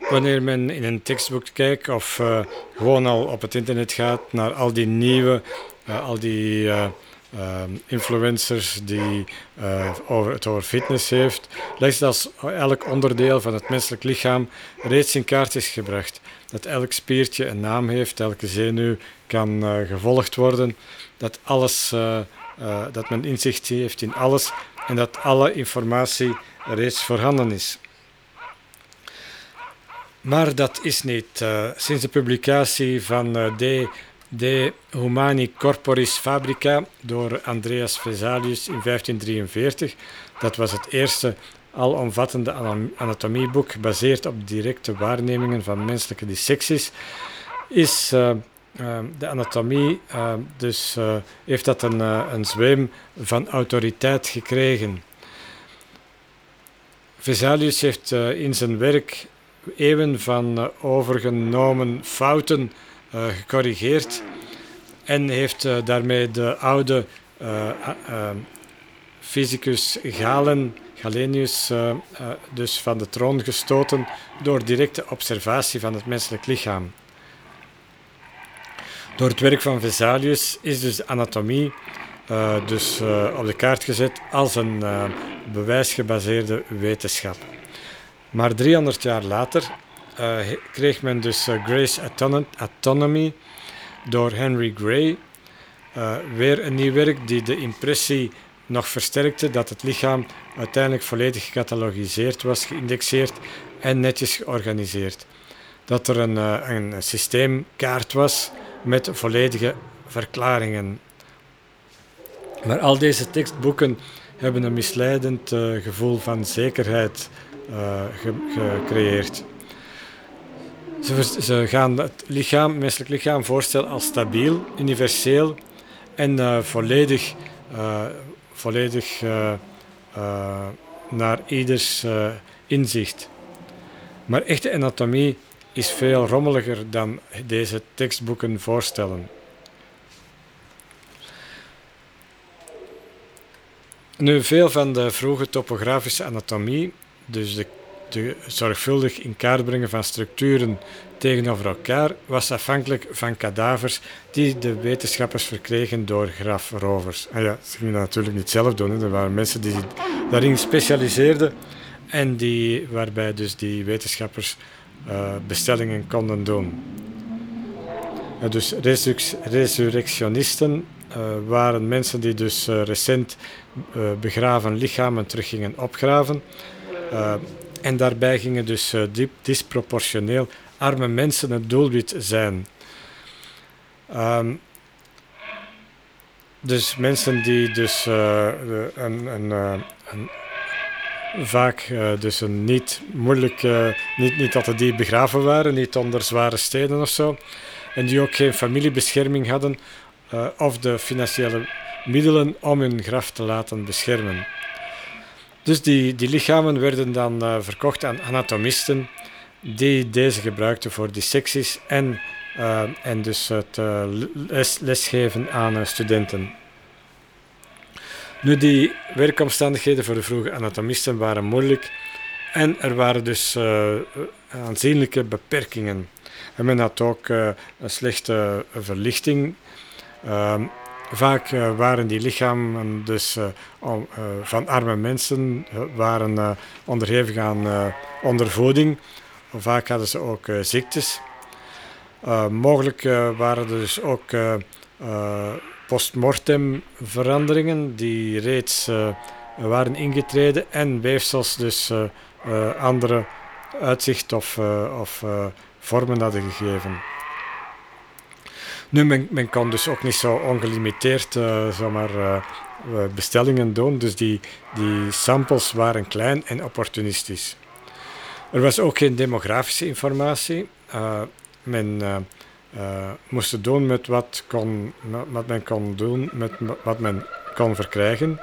wanneer men in een tekstboek kijkt of gewoon al op het internet gaat naar al die nieuwe, al die influencers die het over fitness heeft, lijkt het als elk onderdeel van het menselijk lichaam reeds in kaart is gebracht. Dat elk spiertje een naam heeft, elke zenuw kan gevolgd worden, dat alles, dat men inzicht heeft in alles en dat alle informatie reeds voorhanden is. Maar dat is niet. Sinds de publicatie van De Humani Corporis Fabrica door Andreas Vesalius in 1543, dat was het eerste alomvattende anatomieboek gebaseerd op directe waarnemingen van menselijke dissecties, is de anatomie heeft dat een zweem van autoriteit gekregen. Vesalius heeft in zijn werk eeuwen van overgenomen fouten gecorrigeerd en heeft daarmee de oude fysicus Galenius dus van de troon gestoten door directe observatie van het menselijk lichaam. Door het werk van Vesalius is dus de anatomie op de kaart gezet als een bewijsgebaseerde wetenschap. Maar 300 jaar later kreeg men dus Gray's Anatomy door Henry Gray. Weer een nieuw werk die de impressie nog versterkte dat het lichaam uiteindelijk volledig gecatalogiseerd was, geïndexeerd en netjes georganiseerd. Dat er een systeemkaart was met volledige verklaringen. Maar al deze tekstboeken hebben een misleidend gevoel van zekerheid gecreëerd. Ze gaan het menselijk lichaam voorstellen als stabiel, universeel en volledig naar ieders inzicht. Maar echte anatomie is veel rommeliger dan deze tekstboeken voorstellen. Nu, veel van de vroege topografische anatomie, dus de zorgvuldig in kaart brengen van structuren tegenover elkaar, was afhankelijk van kadavers die de wetenschappers verkregen door grafrovers. En ja, ze gingen dat natuurlijk niet zelf doen. Er waren mensen die daarin specialiseerden en waarbij dus die wetenschappers bestellingen konden doen. Dus resurrectionisten waren mensen die dus recent begraven lichamen terug gingen opgraven. En daarbij gingen dus disproportioneel arme mensen het doelwit zijn. Dus mensen die dus vaak dus een niet moeilijk, niet altijd die begraven waren, niet onder zware stenen of zo, en die ook geen familiebescherming hadden of de financiële middelen om hun graf te laten beschermen. Dus die lichamen werden dan verkocht aan anatomisten die deze gebruikten voor dissecties en dus het lesgeven aan studenten. Nu, die werkomstandigheden voor de vroege anatomisten waren moeilijk en er waren dus aanzienlijke beperkingen. En men had ook een slechte verlichting. Vaak waren die lichamen dus, van arme mensen waren onderhevig aan ondervoeding. Vaak hadden ze ook ziektes. Mogelijk waren er dus ook postmortem veranderingen die reeds waren ingetreden en weefsels dus andere uitzicht of vormen hadden gegeven. Nu, men kon dus ook niet zo ongelimiteerd bestellingen doen, dus die samples waren klein en opportunistisch. Er was ook geen demografische informatie. Men moest doen met wat men kon doen, met wat men kon verkrijgen.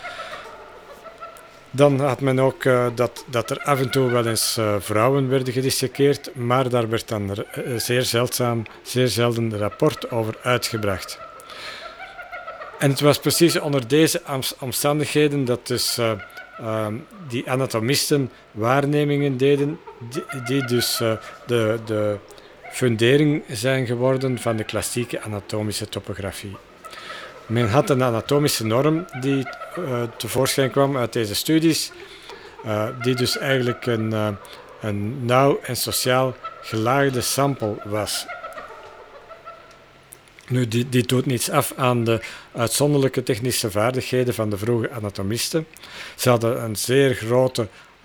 Dan had men ook dat er af en toe wel eens vrouwen werden gedissekeerd, maar daar werd dan zeer zelden rapport over uitgebracht. En het was precies onder deze omstandigheden dat dus die anatomisten waarnemingen deden die dus de fundering zijn geworden van de klassieke anatomische topografie. Men had een anatomische norm die tevoorschijn kwam uit deze studies, die dus eigenlijk een nauw en sociaal gelaagde sample was. Nu, die doet niets af aan de uitzonderlijke technische vaardigheden van de vroege anatomisten. Ze hadden een zeer grote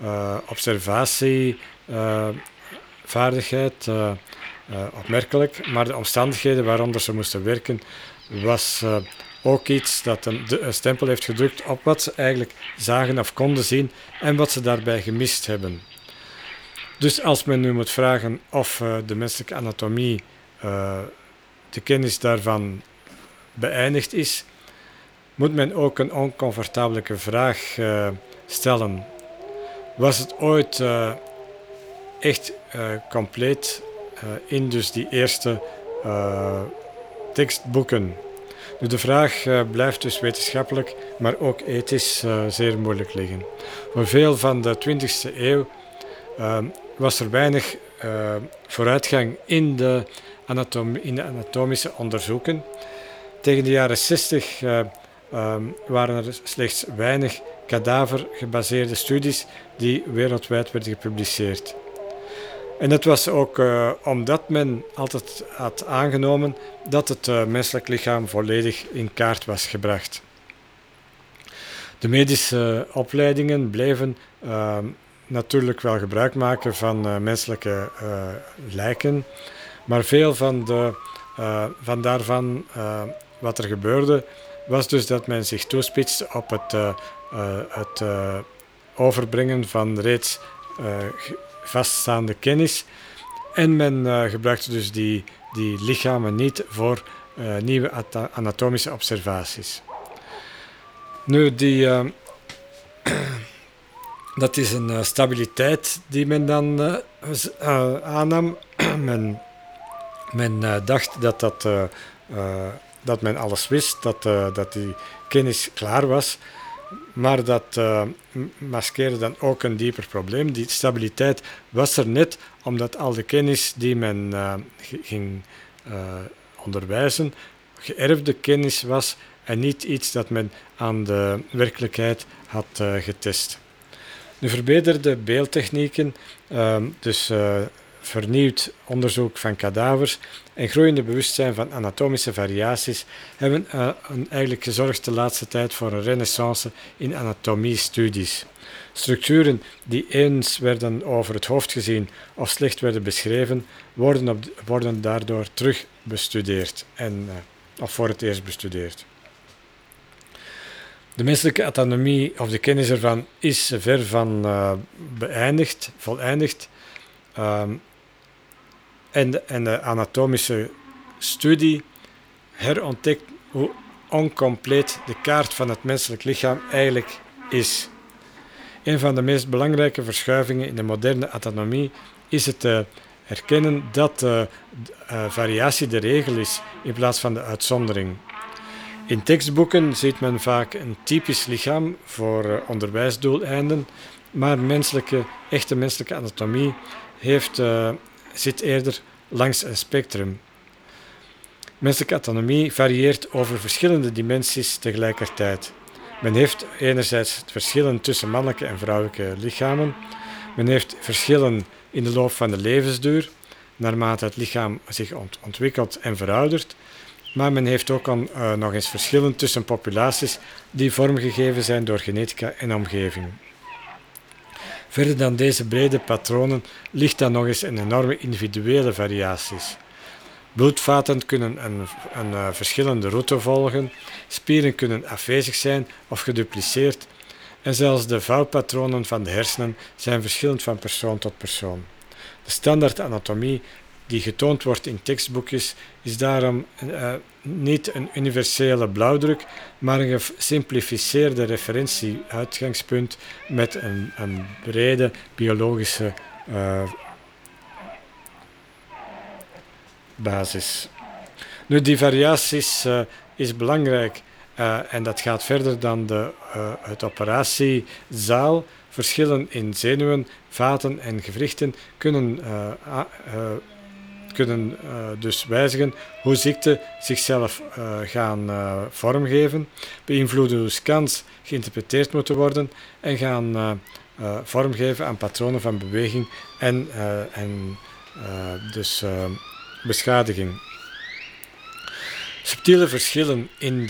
observatievaardigheid, opmerkelijk, maar de omstandigheden waaronder ze moesten werken was ook iets dat een stempel heeft gedrukt op wat ze eigenlijk zagen of konden zien en wat ze daarbij gemist hebben. Dus als men nu moet vragen of de menselijke anatomie, de kennis daarvan beëindigd is, moet men ook een oncomfortabele vraag stellen. Was het ooit echt compleet in dus die eerste tekstboeken? Nu, de vraag blijft dus wetenschappelijk, maar ook ethisch zeer moeilijk liggen. Voor veel van de 20e eeuw was er weinig vooruitgang in de anatomische onderzoeken. Tegen de jaren 60 waren er slechts weinig kadavergebaseerde studies die wereldwijd werden gepubliceerd. En dat was ook omdat men altijd had aangenomen dat het menselijk lichaam volledig in kaart was gebracht. De medische opleidingen bleven natuurlijk wel gebruik maken van menselijke lijken, maar veel van daarvan wat er gebeurde, was dus dat men zich toespitste op het overbrengen van reeds vaststaande kennis. En men gebruikte dus die lichamen niet voor nieuwe anatomische observaties. Nu, dat is een stabiliteit die men dan aannam. Men dacht dat men alles wist, dat die kennis klaar was. Maar dat maskeerde dan ook een dieper probleem. Die stabiliteit was er net omdat al de kennis die men ging onderwijzen, geërfde kennis was en niet iets dat men aan de werkelijkheid had getest. De verbeterde beeldtechnieken, dus vernieuwd onderzoek van kadavers en groeiende bewustzijn van anatomische variaties hebben eigenlijk gezorgd de laatste tijd voor een renaissance in anatomiestudies. Structuren die eens werden over het hoofd gezien of slecht werden beschreven, worden daardoor terug bestudeerd of voor het eerst bestudeerd. De menselijke anatomie, of de kennis ervan, is ver van voleindigd. En de anatomische studie herontdekt hoe oncompleet de kaart van het menselijk lichaam eigenlijk is. Een van de meest belangrijke verschuivingen in de moderne anatomie is het erkennen dat variatie de regel is in plaats van de uitzondering. In tekstboeken ziet men vaak een typisch lichaam voor onderwijsdoeleinden, maar echte menselijke anatomie zit eerder langs een spectrum. Menselijke anatomie varieert over verschillende dimensies tegelijkertijd. Men heeft enerzijds verschillen tussen mannelijke en vrouwelijke lichamen. Men heeft verschillen in de loop van de levensduur, naarmate het lichaam zich ontwikkelt en veroudert. Maar men heeft ook nog eens verschillen tussen populaties die vormgegeven zijn door genetica en omgeving. Verder dan deze brede patronen ligt dan nog eens een enorme individuele variaties. Bloedvaten kunnen een verschillende route volgen, spieren kunnen afwezig zijn of gedupliceerd en zelfs de vouwpatronen van de hersenen zijn verschillend van persoon tot persoon. De standaard anatomie die getoond wordt in tekstboekjes is daarom niet een universele blauwdruk, maar een gesimplificeerde referentie-uitgangspunt met een brede biologische basis. Nu, die variaties is belangrijk en dat gaat verder dan het operatiezaal verschillen in zenuwen, vaten en gewrichten kunnen dus wijzigen hoe ziekten zichzelf gaan vormgeven, beïnvloeden hoe scans geïnterpreteerd moeten worden en gaan vormgeven aan patronen van beweging en dus beschadiging. Subtiele verschillen in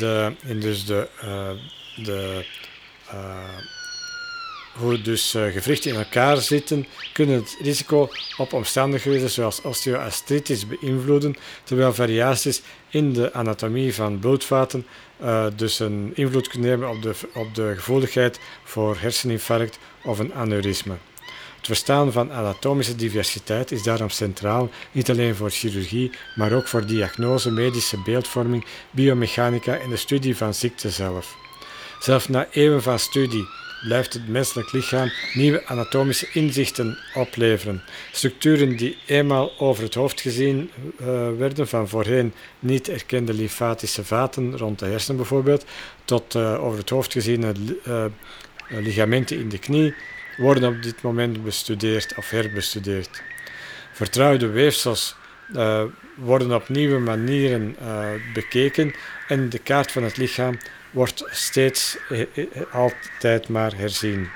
hoe dus gewrichten in elkaar zitten, kunnen het risico op omstandigheden zoals osteoartritis beïnvloeden, terwijl variaties in de anatomie van bloedvaten dus een invloed kunnen hebben op de gevoeligheid voor herseninfarct of een aneurysme. Het verstaan van anatomische diversiteit is daarom centraal, niet alleen voor chirurgie, maar ook voor diagnose, medische beeldvorming, biomechanica en de studie van ziekte zelf. Zelfs na eeuwen van studie blijft het menselijk lichaam nieuwe anatomische inzichten opleveren. Structuren die eenmaal over het hoofd gezien werden, van voorheen niet erkende lymfatische vaten rond de hersenen bijvoorbeeld, tot over het hoofd geziene ligamenten in de knie, worden op dit moment bestudeerd of herbestudeerd. Vertrouwde weefsels worden op nieuwe manieren bekeken en de kaart van het lichaam wordt steeds altijd maar herzien.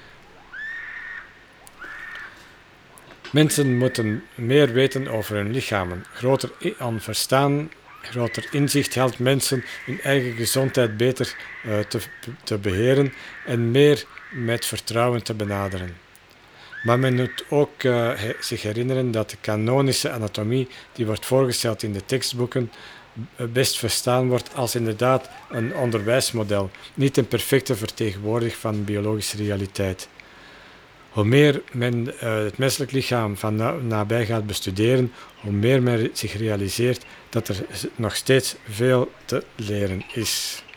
Mensen moeten meer weten over hun lichamen. Groter verstaan, groter inzicht helpt mensen hun eigen gezondheid beter te beheren en meer met vertrouwen te benaderen. Maar men moet ook zich herinneren dat de kanonische anatomie die wordt voorgesteld in de tekstboeken best verstaan wordt als inderdaad een onderwijsmodel, niet een perfecte vertegenwoordiger van biologische realiteit. Hoe meer men het menselijk lichaam van nabij gaat bestuderen, hoe meer men zich realiseert dat er nog steeds veel te leren is.